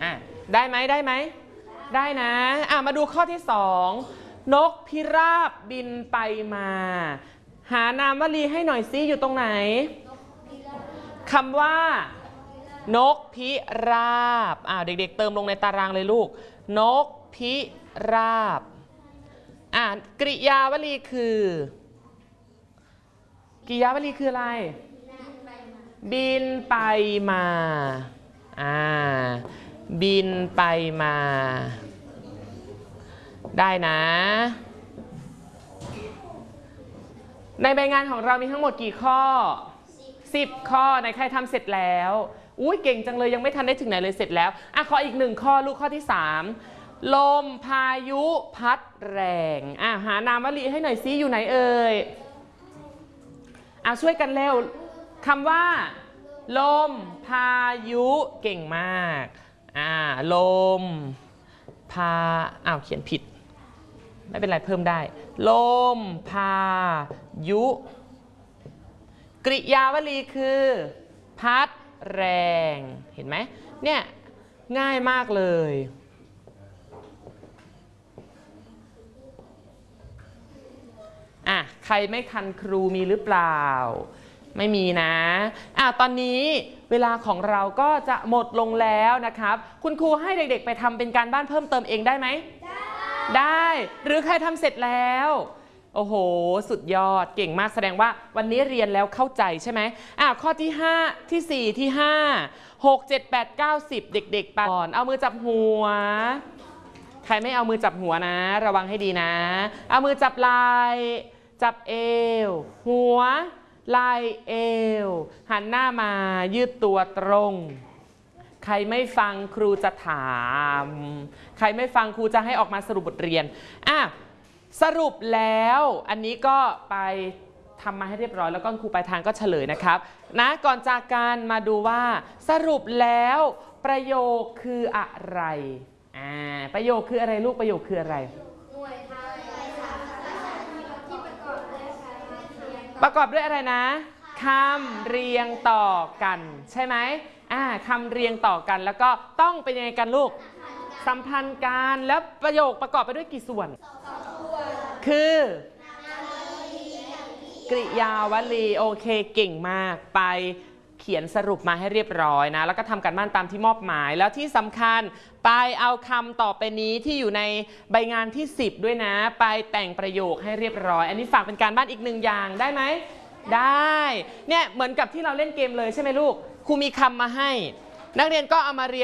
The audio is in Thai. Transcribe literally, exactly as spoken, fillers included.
อ่ะได้ไหมได้ไหมได้นะอ่ะมาดูข้อที่สองนกพิราบบินไปมาหานามวลีให้หน่อยซิอยู่ตรงไหนคำว่านกพิราบอ่าเด็กๆเติมลงในตารางเลยลูกนกพิราบอ่ากริยาวลีคือกริยาวลีคืออะไรบินไปมาอ่าบินไปมาได้นะในใบงานของเรามีทั้งหมดกี่ข้อสิบข้อในใครทำเสร็จแล้วอุ้ยเก่งจังเลยยังไม่ทันได้ถึงไหนเลยเสร็จแล้วอ่ะขออีกหนึ่งข้อลูกข้อที่สามลมพายุพัดแรงอ่ะหานามวลีให้หน่อยซิอยู่ไหนเอ่ยอ่ะช่วยกันเร็วคำว่าลมพายุเก่งมากอ่าลมพาอ้าวเขียนผิดไม่เป็นไรเพิ่มได้ลมพายุกริยาวลีคือพัดแรงเห็นไหมเนี่ยง่ายมากเลยอ่ะใครไม่ทันครูมีหรือเปล่าไม่มีนะอ่ะตอนนี้เวลาของเราก็จะหมดลงแล้วนะครับคุณครูให้เด็กๆไปทำเป็นการบ้านเพิ่มเติมเองได้ไหมได้ได้หรือใครทำเสร็จแล้วโอ้โหสุดยอดเก่งมากแสดงว่าวันนี้เรียนแล้วเข้าใจใช่ไหมอ่ะข้อที่ห้าที่สี่ที่ห้า หก เจ็ด แปด เก้า สิบเด็กๆก่อนเอามือจับหัวใครไม่เอามือจับหัวนะระวังให้ดีนะเอามือจับไหล่จับเอวหัวไหล่เอวหันหน้ามายืดตัวตรงใครไม่ฟังครูจะถามใครไม่ฟังครูจะให้ออกมาสรุปบทเรียนอ่ะสรุปแล้วอันนี้ก็ไปทำมาให้เรียบร้อยแล้วก็ครูปลายทางก็เฉลยนะครับนะก่อนจากกันมาดูว่าสรุปแล้วประโยคคืออะไรอ่าประโยคคืออะไรลูกประโยคคืออะไรประกอบด้วยอะไรนะคำเรียงต่อกันใช่ไหมอ่าคำเรียงต่อกันแล้วก็ต้องเป็นยังไงกันลูกสัมพันธ์กันแล้วประโยคประกอบไปด้วยกี่ส่วนคือกริยาวลีโอเคเก่งมากไปเขียนสรุปมาให้เรียบร้อยนะแล้วก็ทำการบ้านตามที่มอบหมายแล้วที่สำคัญไปเอาคำต่อไปนี้ที่อยู่ในใบงานที่สิบด้วยนะไปแต่งประโยคให้เรียบร้อยอันนี้ฝากเป็นการบ้านอีกหนึ่งอย่างได้ไหมได้เนี่ยเหมือนกับที่เราเล่นเกมเลยใช่ไหมลูกครูมีคำมาให้นักเรียนก็เอามาเรียง